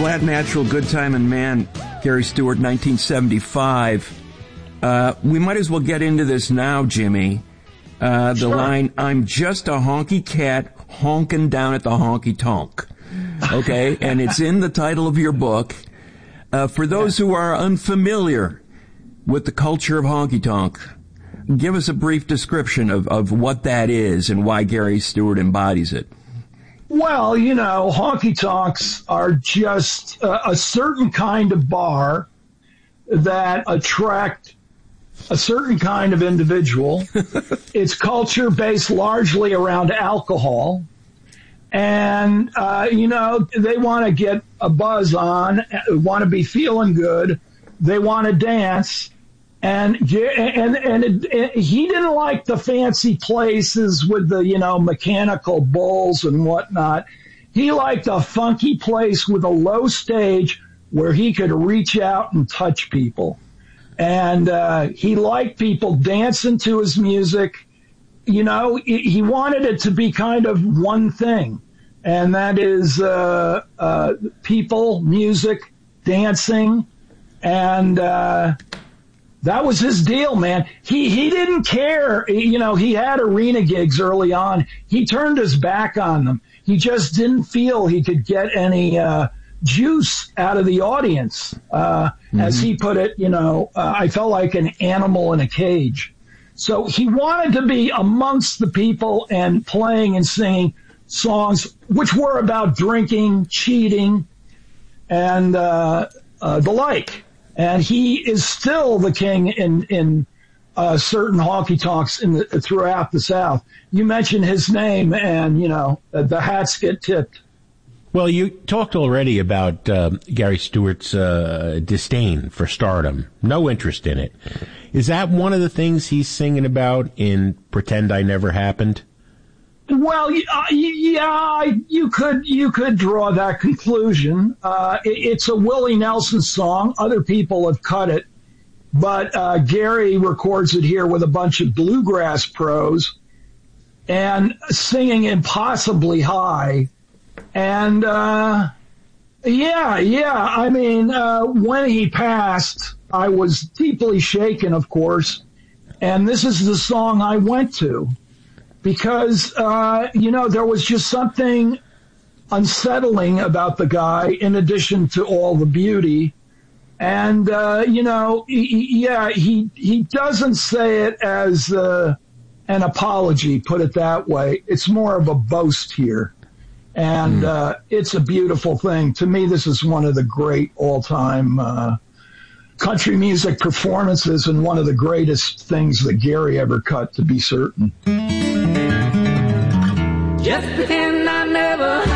Flat Natural, Good Time and Man, Gary Stewart, 1975. We might as well get into this now, Jimmy. The line, I'm just a honky cat honking down at the honky tonk. Okay, and it's in the title of your book. For those who are unfamiliar with the culture of honky tonk, give us a brief description of what that is and why Gary Stewart embodies it. Well, honky tonks are just a certain kind of bar that attract a certain kind of individual. It's culture based largely around alcohol. And, they want to get a buzz on, want to be feeling good. They want to dance. And he didn't like the fancy places with the, mechanical bowls and whatnot. He liked a funky place with a low stage where he could reach out and touch people. And he liked people dancing to his music. He wanted it to be kind of one thing, and that is people, music, dancing, and that was his deal, man. He didn't care. He had arena gigs early on. He turned his back on them. He just didn't feel he could get any juice out of the audience. As he put it, I felt like an animal in a cage. So he wanted to be amongst the people and playing and singing songs which were about drinking, cheating, and the like. And he is still the king in certain honky tonks throughout the South. You mentioned his name, and the hats get tipped. Well, you talked already about Gary Stewart's disdain for stardom, no interest in it. Is that one of the things he's singing about in "Pretend I Never Happened"? Well, yeah, you could draw that conclusion. It's a Willie Nelson song. Other people have cut it, but Gary records it here with a bunch of bluegrass pros and singing impossibly high. And yeah. I mean, when he passed, I was deeply shaken, of course. And this is the song I went to. Because, there was just something unsettling about the guy in addition to all the beauty. And, he doesn't say it as an apology, put it that way. It's more of a boast here. And it's a beautiful thing. To me, this is one of the great all-time country music performances and one of the greatest things that Gary ever cut, to be certain. Just pretend I never